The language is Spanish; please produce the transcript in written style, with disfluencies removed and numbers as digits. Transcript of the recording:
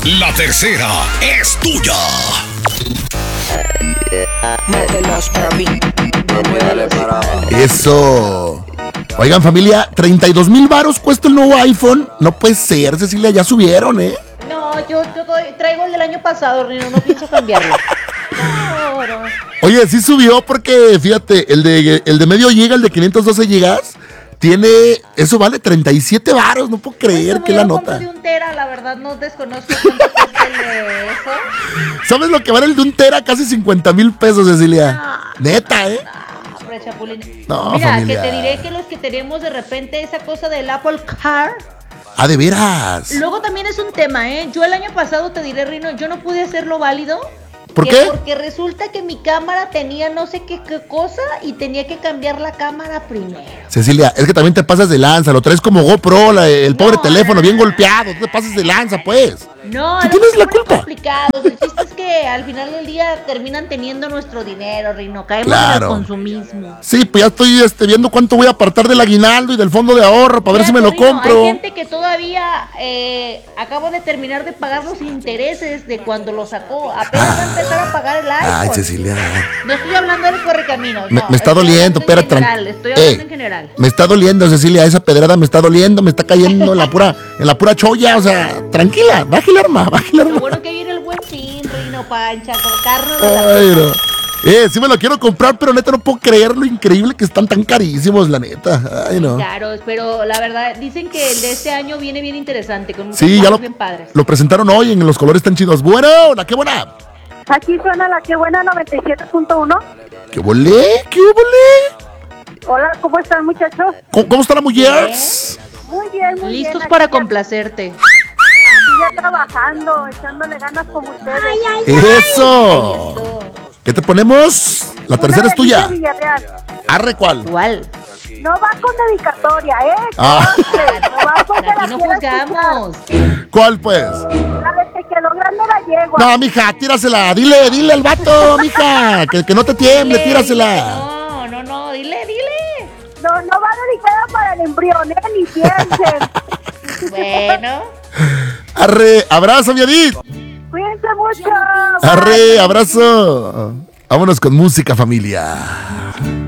La tercera es tuya. Eso. Oigan, familia, 32,000 varos cuesta el nuevo iPhone. No puede ser, Cecilia, ya subieron, ¿eh? No, yo traigo el del año pasado, Rino, no pienso cambiarlo. No. Oye, sí subió porque, fíjate, el de medio giga, el de 512 gigas, eso vale 37 varos, no puedo creer que la nota. De 1 tera, la verdad no desconozco cuánto cuesta el de eso. ¿Sabes lo que vale el de 1 tera? Casi 50,000 pesos, Cecilia. No, neta, ¿eh? Hombre, Chapulín. No, mira, familia. que te diré que los que tenemos de repente esa cosa del Apple Car. Ah, de veras. Luego también es un tema, ¿eh? Yo el año pasado te diré, Rino, yo no pude hacerlo válido. ¿Por qué? Porque resulta que mi cámara tenía no sé qué cosa y tenía que cambiar la cámara primero. Cecilia, es que también te pasas de lanza, lo traes como GoPro, el pobre teléfono bien golpeado, no te pases de lanza, pues. No, tú tienes la culpa. Complicados. El chiste es que al final del día terminan teniendo nuestro dinero, Rino, caemos en el consumismo. Sí, pues ya estoy viendo cuánto voy a apartar del aguinaldo y del fondo de ahorro para ver si me lo Rino, compro. Hay gente que todavía acabo de terminar de pagar los intereses de cuando lo sacó. Apenas va a empezar a pagar el iPhone. Ay, Cecilia. No estoy hablando del correcaminos. Me está doliendo, espera, estoy hablando en general. Me está doliendo, Cecilia, esa pedrada me está doliendo, me está cayendo en la pura cholla, o sea, tranquila, baje el arma. Lo bueno que viene el buen fin, Rino Pancha, colocarnos Ay, no. Sí me lo quiero comprar, pero neta no puedo creer lo increíble que están tan carísimos, la neta. Ay, no. Claro, pero la verdad, dicen que el de este año viene bien interesante, con muchos ya bien padres. Lo presentaron hoy, en los colores tan chidos. Bueno, la qué buena. Aquí suena la que buena 97.1. ¿Qué volé? ¿Qué volé? Hola, ¿cómo están, muchachos? ¿Cómo está la mujer? Muy bien, muy bien. Listos para complacerte. Ya trabajando, echándole ganas como ustedes. ¡Eso! ¿Qué te ponemos? La tercera es tuya. Arre, ¿cuál? ¿Cuál? No va con dedicatoria, ¿eh? Ah. No va con Aquí no juzgamos. ¿Cuál, pues? La vez que quedó grande la yegua. No, mija, tírasela. Dile al vato, mija. Que no te tiemble, tírasela. No, dile. No va dedicada para el embrión, ni piensen. Bueno. Arre, abrazo, mi Edith. Cuídense mucho. Arre, abrazo. Vámonos con música, familia.